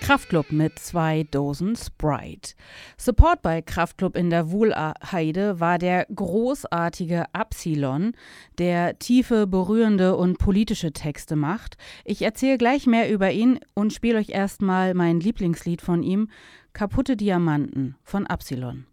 Kraftklub mit 2 Dosen Sprite. Support bei Kraftklub in der Wuhlheide war der großartige Absilon, der tiefe, berührende und politische Texte macht. Ich erzähle gleich mehr über ihn und spiele euch erstmal mein Lieblingslied von ihm, Kaputte Diamanten von Absilon.